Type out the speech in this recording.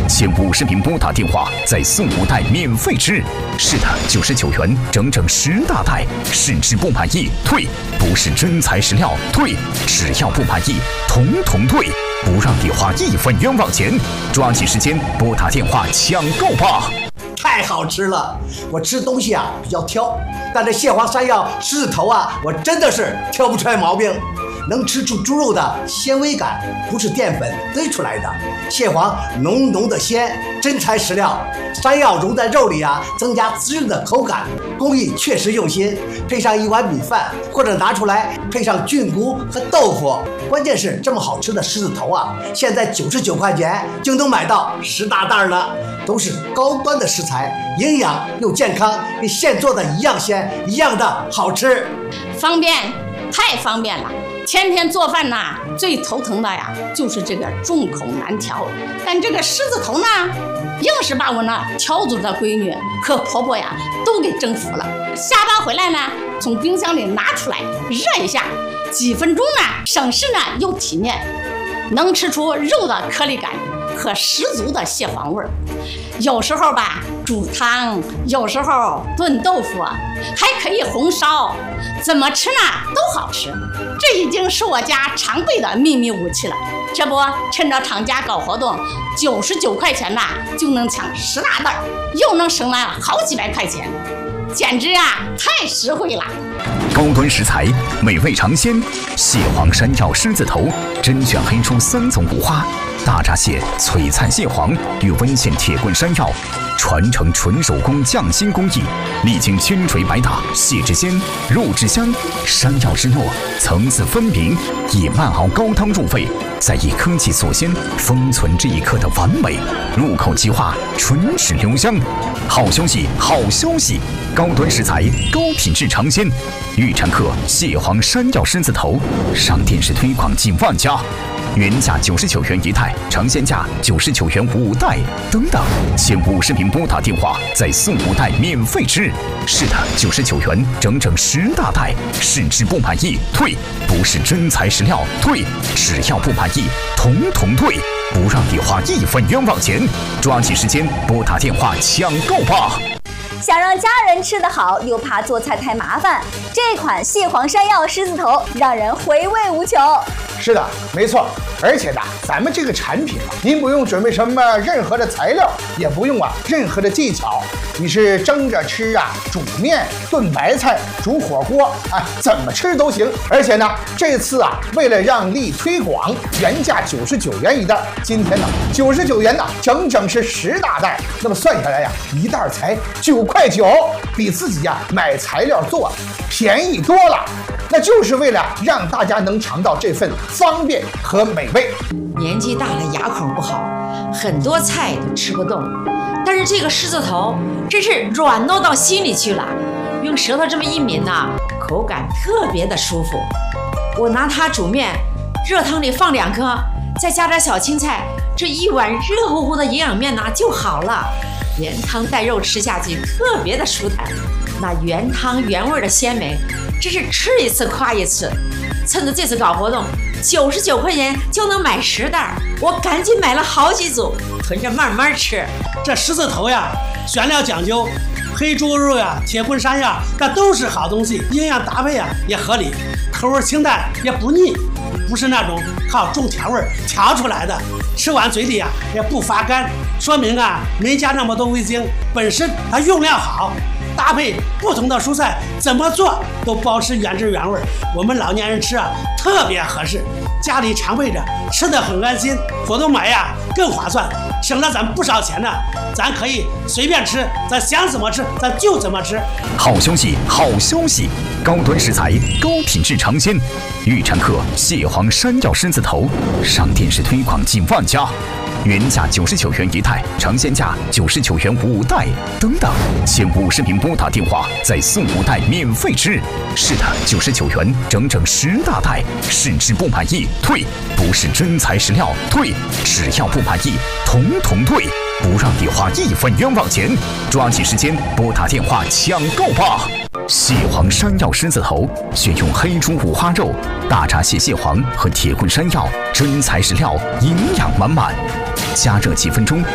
前50名拨打电话再送5袋免费吃。是的，99元整整10大袋，试吃不满意退，不是真材实料退，只要不满意统统退，不让你花1分冤枉钱。抓紧时间拨打电话抢购吧！ 太好吃了！我吃东西啊比较挑，但这蟹黄山药狮子头啊，我真的是挑不出来毛病。能吃出猪肉的纤维感，不是淀粉堆出来的。蟹黄浓浓的鲜，真材实料。山药融在肉里啊，增加滋润的口感，工艺确实用心。配上1碗米饭，或者拿出来配上菌菇和豆腐。关键是这么好吃的狮子头啊，现在99块钱就能买到10大袋了，都是高端的食材，营养又健康，跟现做的一样鲜，一样的好吃， 方便，太方便了。天天做饭呐，最头疼的呀就是这个众口难调。但这个狮子头呢，硬是把我那挑嘴的闺女和婆婆呀都给征服了。下班回来呢，从冰箱里拿出来热一下，几分钟呢，省事呢又体面，能吃出肉的颗粒感和十足的蟹黄味儿。有时候吧煮汤，有时候炖豆腐，还可以红烧，怎么吃呢都好吃。这已经是我家常备的秘密武器了。这不，趁着厂家搞活动，99块钱吧就能抢10大袋，又能省了好几百块钱，简直啊太实惠了。 高端食材，美味尝鲜，蟹黄山药狮子头，甄选黑猪3种五花，大闸蟹、璀璨蟹黄与温县铁棍山药，传承纯手工匠心工艺，历经千锤百打，蟹之鲜，肉之香，山药之糯，层次分明，以慢熬高汤入味，再以科技锁鲜，封存这一刻的完美，入口即化，唇齿留香。好消息，好消息！高端食材，高品质尝鲜。预产客蟹黄山药狮子头，上电视推广近万家，原价99元1袋，尝鲜价99元5袋，等等。前50名拨打电话再送5袋免费吃。是的，99元整整10大袋，试吃不满意退，不是真材实料退，只要不满意统统退，不让你花1分冤枉钱。抓紧时间拨打电话抢购吧！ 想让家人吃得好，又怕做菜太麻烦，这款蟹黄山药狮子头让人回味无穷。 是的，没错。而且呢，咱们这个产品啊，您不用准备什么任何的材料，也不用任何的技巧，你是蒸着吃啊，煮面、炖白菜、煮火锅，怎么吃都行。而且呢，这次啊，为了让利推广，原价99元1袋，今天呢99元呢，整整是10大袋。那么算下来呀，1袋才9块9，比自己买材料做便宜多了。那就是为了让大家能尝到这份方便和美味。 年纪大了，牙口不好，很多菜都吃不动。但是这个狮子头真是软糯到心里去了，用舌头这么一抿呢，口感特别的舒服。我拿它煮面，热汤里放2颗，再加点小青菜，这一碗热乎乎的营养面呢就好了。原汤带肉吃下去特别的舒坦，那原汤原味的鲜美，真是吃一次夸一次。趁着这次搞活动，99块钱就能买10袋，我赶紧买了好几组，囤着慢慢吃。 这狮子头呀，选料讲究，黑猪肉呀、铁棍山药，那都是好东西，营养搭配也合理，口味清淡也不腻，不是那种靠重调味调出来的，吃完嘴里也不发干，说明没加那么多味精，本身它用料好。搭配不同的蔬菜，怎么做都保持原汁原味。我们老年人吃特别合适，家里常备着，吃得很安心。活动买更划算，省了咱不少钱呢。咱可以随便吃，咱想怎么吃咱就怎么吃。 好消息，好消息！高端食材，高品质尝鲜。预产客蟹黄山药狮子头，上电视推广近万家。原价99元1袋，尝鲜价99元5袋，等等。前50名拨打电话再送5袋免费吃。是的，99元整整10大袋，试吃不满意退，不是真材实料退，只要不满意统统退，不让你花1分冤枉钱。抓紧时间拨打电话抢购吧！蟹黄山药狮子头，选用黑猪五花肉、大闸蟹蟹黄和铁棍山药，真材实料，营养满满。加热几分钟。